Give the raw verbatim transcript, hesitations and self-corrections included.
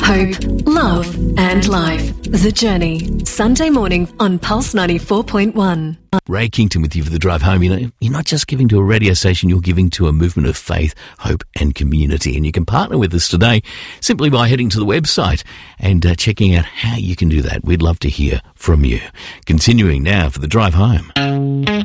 hope, love and life. The Journey. Sunday morning on Pulse ninety-four point one. Ray Kington with you for the drive home. You know, you're not just giving to a radio station, you're giving to a movement of faith, hope and community. And you can partner with us today simply by heading to the website and uh, checking out how you can do that. We'd love to hear from you. Continuing now for the drive home.